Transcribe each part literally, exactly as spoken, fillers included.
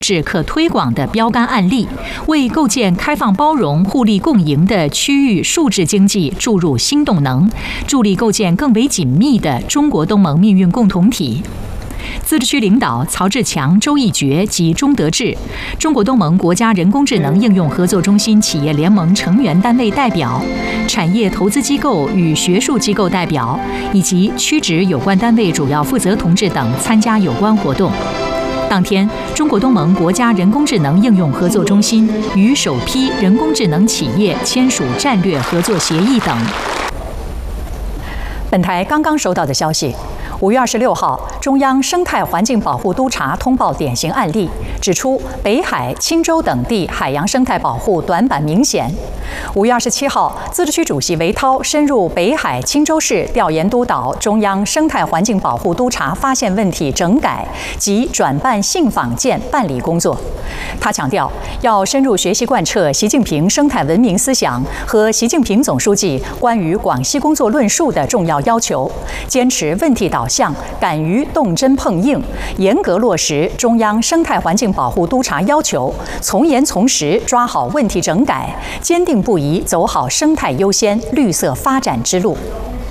是可推广的标杆案例，为构建开放包容、互利共赢的区域数字经济注入新动能，助力构建更为紧密的中国东盟命运共同体。自治区领导曹志强、周一觉及钟德志，中国东盟国家人工智能应用合作中心企业联盟成员单位代表、产业投资机构与学术机构代表，以及区直有关单位主要负责同志等参加有关活动。当天，中国东盟国家人工智能应用合作中心与首批人工智能企业签署战略合作协议等。本台刚刚收到的消息。五月二十六号，中央生态环境保护督察通报典型案例，指出北海、钦州等地海洋生态保护短板明显。五月二十七号，自治区主席韦涛深入北海、钦州市调研督导中央生态环境保护督察发现问题整改及转办信访件办理工作。他强调，要深入学习贯彻习近平生态文明思想和习近平总书记关于广西工作论述的重要要求，坚持问题导向，敢于动真碰硬，严格落实中央生态环境保护督察要求，从严从实抓好问题整改，坚定不移走好生态优先、绿色发展之路。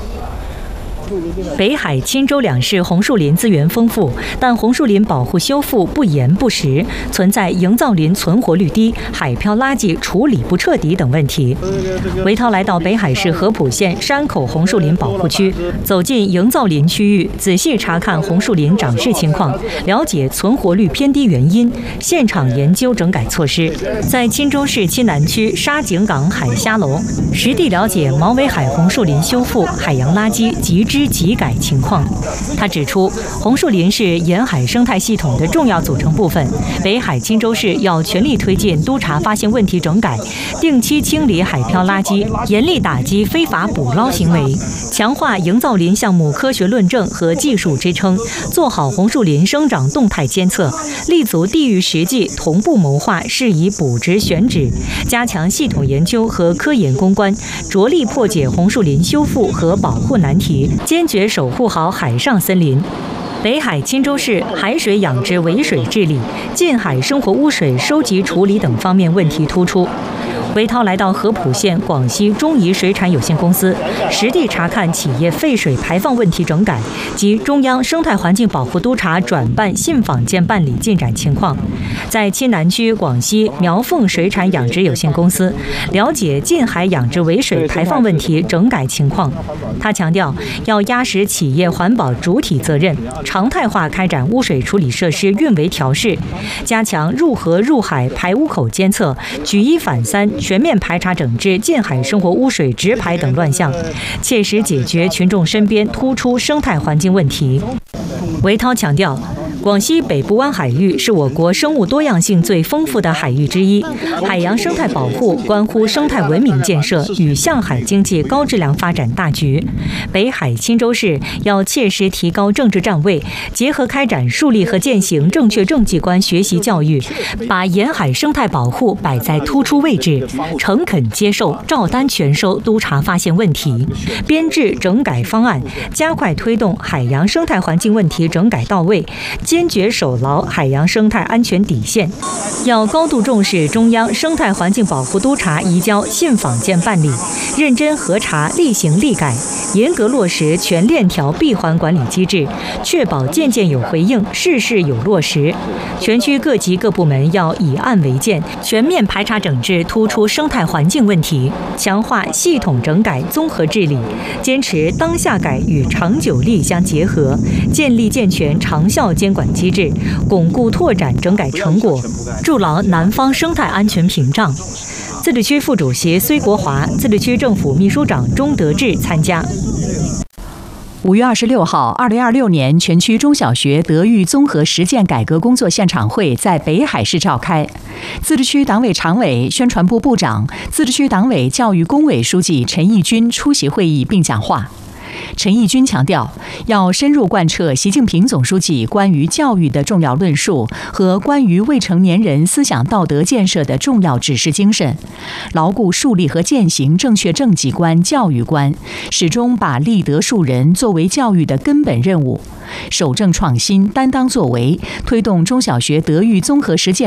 北海、钦州两市红树林资源丰富，但红树林保护修复不严不实，存在营造林存活率低、海漂垃圾处理不彻底等问题。韦涛来到北海市合浦县山口红树林保护区，走进营造林区域，仔细查看红树林长势情况，了解存活率偏低原因，现场研究整改措施。在钦州市钦南区沙井港海虾楼，实地了解毛尾海红树林修复、海洋垃圾及之集改情况。他指出，红树林是沿海生态系统的重要组成部分，北海、钦州市要全力推进督查发现问题整改，定期清理海漂垃圾，严厉打击非法捕捞行为，强化营造林项目科学论证和技术支撑，做好红树林生长动态监测，立足地域实际，同步谋划适宜补植选址，加强系统研究和科研攻关，着力破解红树林修复和保护难题，坚决守护好海上森林。北海、钦州市海水养殖围水治理、近海生活污水收集处理等方面问题突出。韦涛来到合浦县广西中宜水产有限公司，实地查看企业废水排放问题整改及中央生态环境保护督察转办信访件办理进展情况。在钦南区广西苗凤水产养殖有限公司，了解近海养殖围水排放问题整改情况。他强调，要压实企业环保主体责任，常态化开展污水处理设施运维调试，加强入河入海排污口监测，举一反三，全面排查整治近海生活污水直排等乱象，切实解决群众身边突出生态环境问题。韦涛强调，广西北部湾海域是我国生物多样性最丰富的海域之一，海洋生态保护关乎生态文明建设与向海经济高质量发展大局。北海、钦州市要切实提高政治站位，结合开展树立和践行正确政绩观学习教育，把沿海生态保护摆在突出位置，诚恳接受、照单全收督查发现问题，编制整改方案，加快推动海洋生态环境问题整改到位，坚决守牢海洋生态安全底线。要高度重视中央生态环境保护督察移交信访件办理，认真核查立行立改，严格落实全链条闭环管理机制，确保件件有回应，事事有落实。全区各级各部门要以案为鉴，全面排查整治突出生态环境问题，强化系统整改综合治理，坚持当下改与长久力相结合，建立健全长效监管机制，巩固拓展整改成果，筑牢南方生态安全屏障。自治区副主席崔国华、自治区政府秘书长钟德志参加。 五月二十六号，二零二六年全区中小学德育综合实践改革工作现场会在北海市召开。自治区党委常委、宣传部部长、自治区党委教育工委书记陈义军出席会议并讲话。陈义军强调，要深入贯彻习近平总书记关于教育的重要论述和关于未成年人思想道德建设的重要指示精神，牢固树立和践行正确政绩观、教育观，始终把立德树人作为教育的根本任务，守正创新、担当作为，推动中小学德育综合实践